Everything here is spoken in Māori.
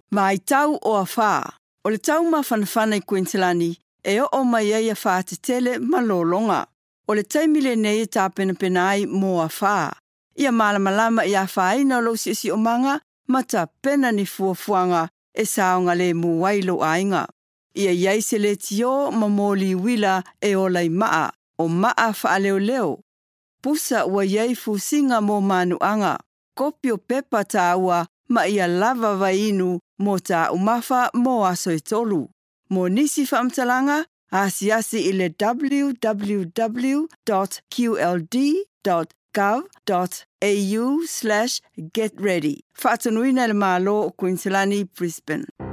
Mai tau o a whā. O le tau mawhanawhana I Queenslandi, e o mai ai a whā te tele malolonga. O le taimile nei tā pena ai mō a whā. Ia malamalama I a whāina lo si o manga, ma ta pena ni fuafuanga e saonga le muwailo ainga. Ia iai se le tio ma mōli wila e o lai maa, o maa wha leo leo. Pusa ua iai fusinga mō manuanga, kopio pepa tā ua ma ia lava vainu mō tā umafa mō aso I tolu. Mō nisi whaamtalanga, asi I le www.qld.gov.au/getready. Whaatanuina le mālo o Queenslandi, Brisbane.